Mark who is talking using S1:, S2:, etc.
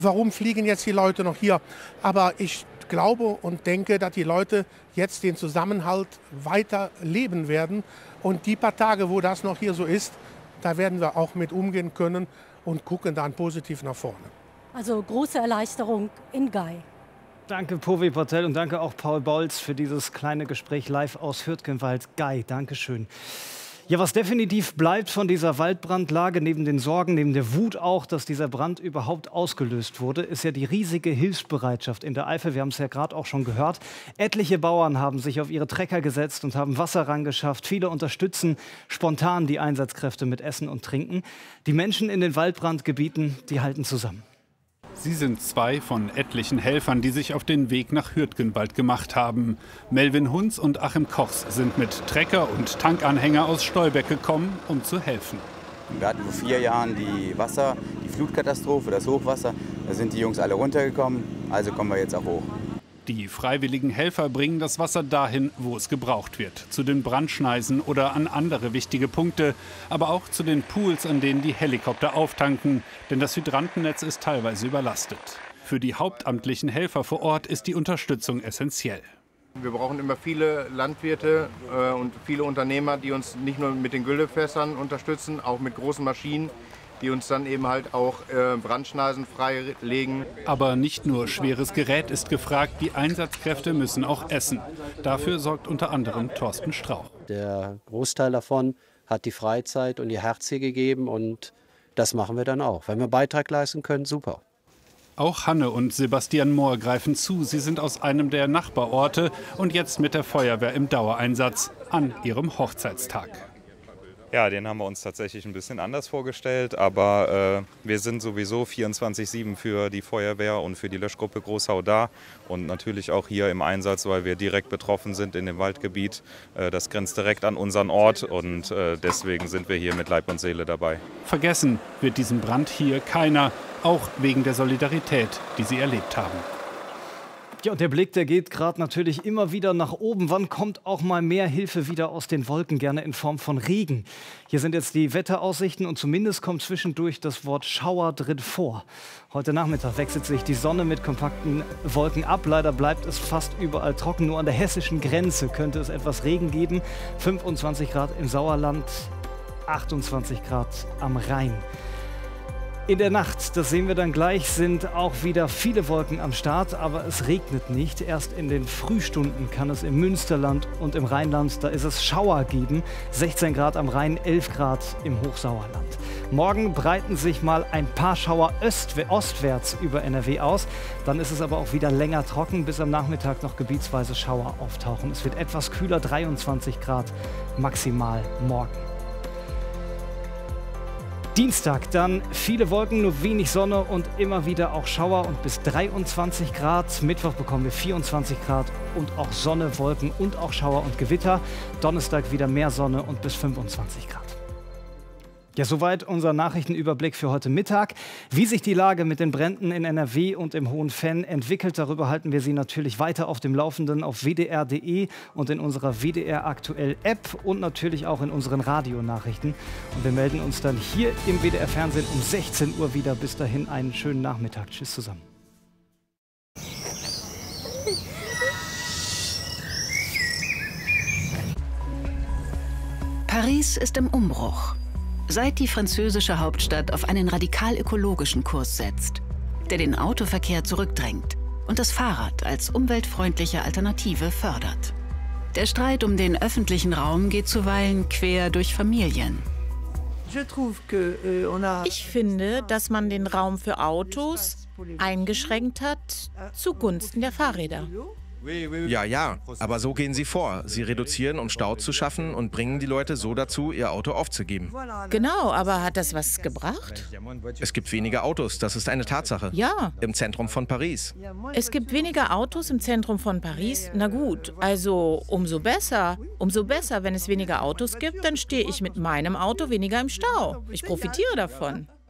S1: Warum fliegen jetzt die Leute noch hier? Aber ich glaube und denke, dass die Leute jetzt den Zusammenhalt weiter leben werden. Und die paar Tage, wo das noch hier so ist, da werden wir auch mit umgehen können und gucken dann positiv nach vorne.
S2: Also große Erleichterung in Gay.
S3: Danke, Povi Portell, und danke auch Paul Bolz für dieses kleine Gespräch live aus Hürtgenwald. Gay, Dankeschön. Ja, was definitiv bleibt von dieser Waldbrandlage, neben den Sorgen, neben der Wut auch, dass dieser Brand überhaupt ausgelöst wurde, ist ja die riesige Hilfsbereitschaft in der Eifel. Wir haben es ja gerade auch schon gehört. Etliche Bauern haben sich auf ihre Trecker gesetzt und haben Wasser rangeschafft. Viele unterstützen spontan die Einsatzkräfte mit Essen und Trinken. Die Menschen in den Waldbrandgebieten, die halten zusammen.
S4: Sie sind zwei von etlichen Helfern, die sich auf den Weg nach Hürtgenwald gemacht haben. Melvin Hunz und Achim Kochs sind mit Trecker und Tankanhänger aus Stolberg gekommen, um zu helfen.
S5: Wir hatten vor 4 Jahren die Flutkatastrophe, das Hochwasser. Da sind die Jungs alle runtergekommen, also kommen wir jetzt auch hoch.
S4: Die freiwilligen Helfer bringen das Wasser dahin, wo es gebraucht wird. Zu den Brandschneisen oder an andere wichtige Punkte. Aber auch zu den Pools, an denen die Helikopter auftanken. Denn das Hydrantennetz ist teilweise überlastet. Für die hauptamtlichen Helfer vor Ort ist die Unterstützung essentiell.
S6: Wir brauchen immer viele Landwirte und viele Unternehmer, die uns nicht nur mit den Güllefässern unterstützen, auch mit großen Maschinen, die uns dann eben halt auch Brandschneisen freilegen.
S4: Aber nicht nur schweres Gerät ist gefragt, die Einsatzkräfte müssen auch essen. Dafür sorgt unter anderem Thorsten Strauch.
S7: Der Großteil davon hat die Freizeit und ihr Herz hier gegeben, und das machen wir dann auch. Wenn wir Beitrag leisten können, super.
S4: Auch Hanne und Sebastian Mohr greifen zu. Sie sind aus einem der Nachbarorte und jetzt mit der Feuerwehr im Dauereinsatz an ihrem Hochzeitstag.
S8: Ja, den haben wir uns tatsächlich ein bisschen anders vorgestellt, aber wir sind sowieso 24/7 für die Feuerwehr und für die Löschgruppe Großhau da und natürlich auch hier im Einsatz, weil wir direkt betroffen sind in dem Waldgebiet. Das grenzt direkt an unseren Ort und deswegen sind wir hier mit Leib und Seele dabei.
S4: Vergessen wird diesen Brand hier keiner, auch wegen der Solidarität, die sie erlebt haben.
S3: Ja, und der Blick, der geht gerade natürlich immer wieder nach oben. Wann kommt auch mal mehr Hilfe wieder aus den Wolken, gerne in Form von Regen? Hier sind jetzt die Wetteraussichten und zumindest kommt zwischendurch das Wort Schauer drin vor. Heute Nachmittag wechselt sich die Sonne mit kompakten Wolken ab. Leider bleibt es fast überall trocken. Nur an der hessischen Grenze könnte es etwas Regen geben. 25 Grad im Sauerland, 28 Grad am Rhein. In der Nacht, das sehen wir dann gleich, sind auch wieder viele Wolken am Start, aber es regnet nicht. Erst in den Frühstunden kann es im Münsterland und im Rheinland, da ist es Schauer geben. 16 Grad am Rhein, 11 Grad im Hochsauerland. Morgen breiten sich mal ein paar Schauer ostwärts über NRW aus. Dann ist es aber auch wieder länger trocken, bis am Nachmittag noch gebietsweise Schauer auftauchen. Es wird etwas kühler, 23 Grad maximal morgen. Dienstag dann viele Wolken, nur wenig Sonne und immer wieder auch Schauer und bis 23 Grad. Mittwoch bekommen wir 24 Grad und auch Sonne, Wolken und auch Schauer und Gewitter. Donnerstag wieder mehr Sonne und bis 25 Grad. Ja, soweit unser Nachrichtenüberblick für heute Mittag. Wie sich die Lage mit den Bränden in NRW und im Hohen Venn entwickelt, darüber halten wir Sie natürlich weiter auf dem Laufenden auf wdr.de und in unserer WDR Aktuell App und natürlich auch in unseren Radionachrichten. Und wir melden uns dann hier im WDR Fernsehen um 16 Uhr wieder. Bis dahin einen schönen Nachmittag. Tschüss zusammen.
S9: Paris ist im Umbruch. Seit die französische Hauptstadt auf einen radikal ökologischen Kurs setzt, der den Autoverkehr zurückdrängt und das Fahrrad als umweltfreundliche Alternative fördert. Der Streit um den öffentlichen Raum geht zuweilen quer durch Familien.
S10: Ich finde, dass man den Raum für Autos eingeschränkt hat zugunsten der Fahrräder.
S11: Ja, aber so gehen sie vor. Sie reduzieren, um Stau zu schaffen und bringen die Leute so dazu, ihr Auto aufzugeben.
S10: Genau, aber hat das was gebracht?
S11: Es gibt weniger Autos, das ist eine Tatsache.
S10: Ja.
S11: Im Zentrum von Paris.
S10: Es gibt weniger Autos im Zentrum von Paris? Na gut, also umso besser. Umso besser, wenn es weniger Autos gibt, dann stehe ich mit meinem Auto weniger im Stau. Ich profitiere davon.